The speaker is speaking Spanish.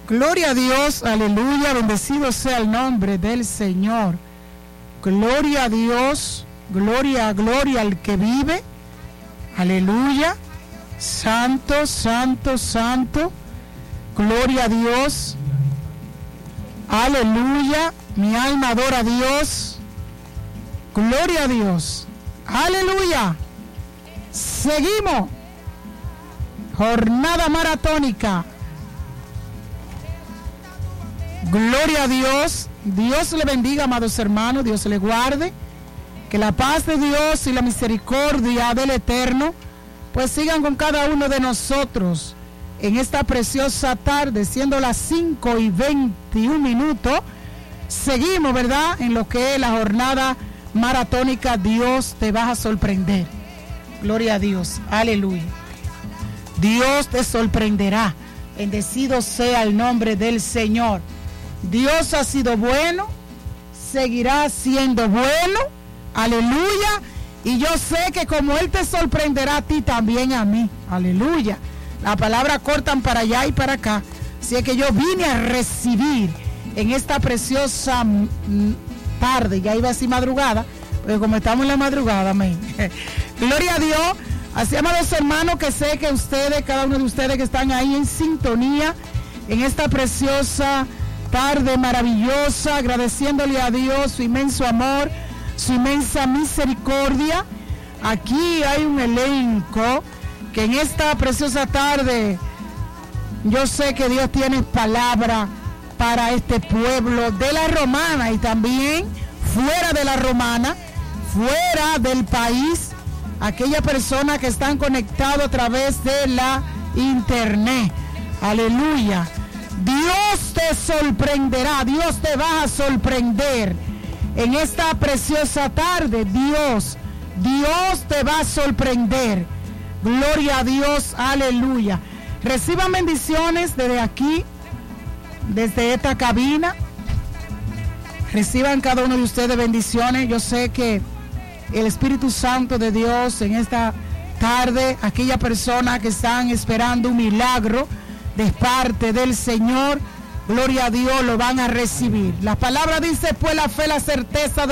Gloria a Dios, aleluya, bendecido sea el nombre del Señor. Gloria a Dios, gloria al que vive, aleluya, santo, santo, santo, gloria a Dios, aleluya, mi alma adora a Dios, gloria a Dios, aleluya. Seguimos, jornada maratónica. Gloria a Dios. Dios le bendiga, amados hermanos. Dios le guarde. Que la paz de Dios y la misericordia del Eterno pues sigan con cada uno de nosotros en esta preciosa tarde, siendo las 5:21. Seguimos, ¿verdad?, en lo que es la jornada maratónica. Dios te va a sorprender. Gloria a Dios, aleluya. Dios te sorprenderá. Bendecido sea el nombre del Señor. Dios ha sido bueno, seguirá siendo bueno, aleluya, y yo sé que como Él te sorprenderá a ti, también a mí, aleluya. La palabra cortan para allá y para acá, así es que yo vine a recibir en esta preciosa tarde, ya iba así madrugada, pero como estamos en la madrugada, amén. Gloria a Dios. Así, amados hermanos, que sé que ustedes, cada uno de ustedes que están ahí en sintonía, en esta preciosa tarde maravillosa, agradeciéndole a Dios su inmenso amor, su inmensa misericordia. Aquí hay un elenco que en esta preciosa tarde yo sé que Dios tiene palabra para este pueblo de la Romana y también fuera de la Romana, fuera del país, aquellas personas que están conectadas a través de la internet. Aleluya. Dios te sorprenderá, Dios te va a sorprender en esta preciosa tarde. Dios te va a sorprender. Gloria a Dios, aleluya. Reciban bendiciones desde aquí, desde esta cabina. Reciban cada uno de ustedes bendiciones. Yo sé que el Espíritu Santo de Dios en esta tarde, aquellas personas que están esperando un milagro de parte del Señor, gloria a Dios, lo van a recibir. La palabra dice, pues la fe, la certeza de